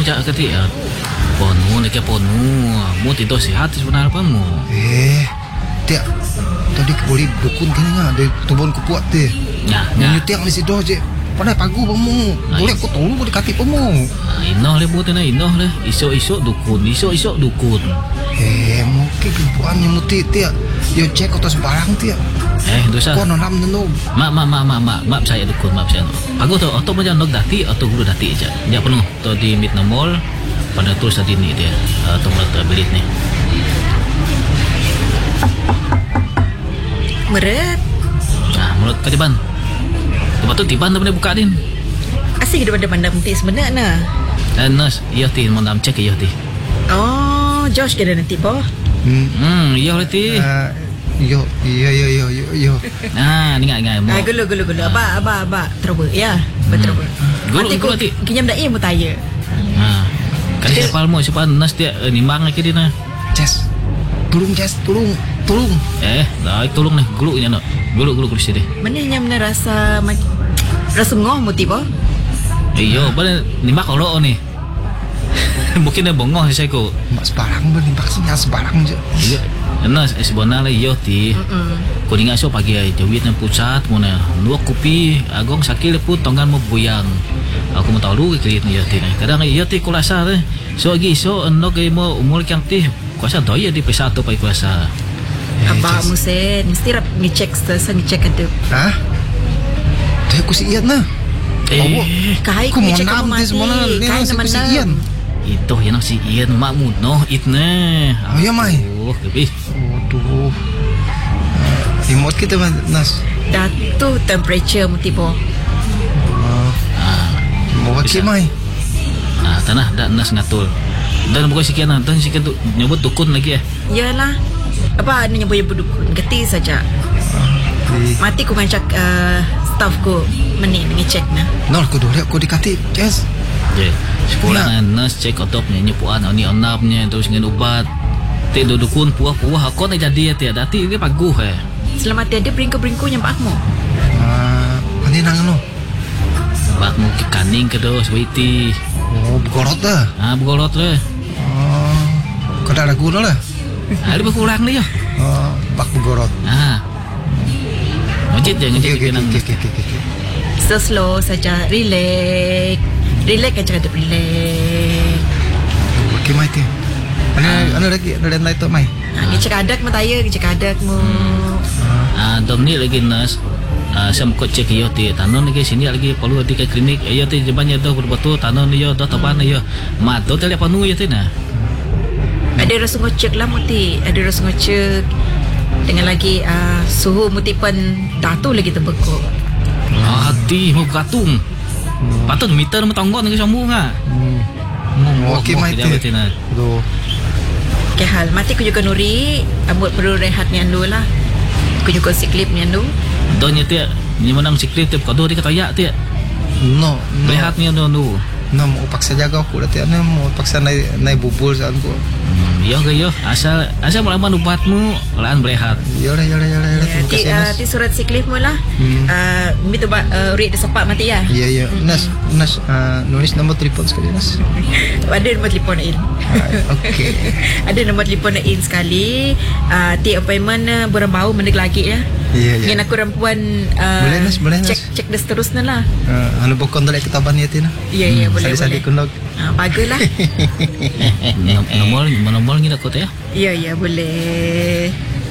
jak kati ponu nak ponu mu tidur sihat sebenarnya apa mu tiak tadi boleh dukun kan ada tubon ku kuat teh nyanyi tiak ni sido je pandai pagu pamu boleh aku tolong boleh kati pamu inoh le buat na inoh le isok dukun mungkin kebuan yang muti tiak yo cek atas barang tiak dosa kau nanam nenu mak saya dukun mak saya aku tu atau macam nok dati atau guru dati aja dia penuh tu di mid mall pada terus tadi ni dia atau mata belit ni meret menurut katiban tempat tu tiban tu boleh buka din asyik daripada nanti sebenarnya nas iya ti mau nam cek iya ti Josh kena nanti po iya ti yo ingat mau gulu abah trouble ya betul gulu ti kinyam dah mu tanya kali siapa nas dia nimbang lagi dia na tolong dah tolong nih gulu nya no gulu kursi deh mana yang rasa ngoh mu tiba iyo balik nimbak kalau ni mungkin dia bongong saya ko mak sebarang berimbak sini sebarang je iya nas sebenarnya iyo ti kuning aso pagi ay jawit na pusat mo na nuak kopi agong sakit pun tonggan mo buyang aku mau tahu lu kirit ni ti na kadang iyo ti kulasa deh so ando kay mo umur kyang ti kuasa doya di pesato pa kuasa abah musen mesti rap ngecek ada tu aku si ian na kahai aku mau nam ti semua ni aku si ian itu yang si ian makmud no itne ya mai lebih aduh imot kita nas datu temperature mu tipo mau ki mai tanah dak nas ngatul dan bukan sekian dan sekian tu nyebut dukun lagi yalah apa ni nyebut dukun geti saja mati ku ngancak staff ku meni ngecek na nol ku dole aku dikati yes sepulang nurse cek otot nyepuan ni onapnya terus dengan ubat tidur dukun puah aku nak jadi tiada ti dia paguh selamat tiada bringko yang pakmu ani nang no bakmu ke kaning ke dos witi begorot dah begorot le kada ragu lah ada berkurang dia bak begorot ngejit je slow saja relax kan cakap relax okey mai tu ana lagi ada naik tu mai cakap adak mu taya cakap adak mu dom ni lagi nas sam ko cek yo ti tanon lagi sini lagi perlu di klinik yo ti jebannya do betul tanon yo do taban yo mat do tele panu yo ti na ada rasa ngocek lah muti ada rasa ngocek dengan lagi suhu muti pun datu lagi terbekuk hati mau gatung patut meter mau tonggon ke sambung okey mai tu ke hal mati ku juga nuri ambut perlu rehat ni andu lah ku juga siklip ni andu donya ti ni menang siklip tu kado di katayak ti no rehat ni andu mau paksa jaga aku dah tiada mau paksa naik bubul saat aku yo asal melawan ubatmu lahan berehat yo terima kasih ti surat siklif mu lah minta urit sepak mati ya ya nas nulis nombor telefon sekali nas ada nombor telefon in okey ada nombor telefon in sekali ti appointment borang bau mendek lagi ya yang aku rampuan boleh nas cek seterusnya lah anu bokon dole ketaban ya tina ya boleh sadi kundok baguslah nomor ni nak kau ya ya boleh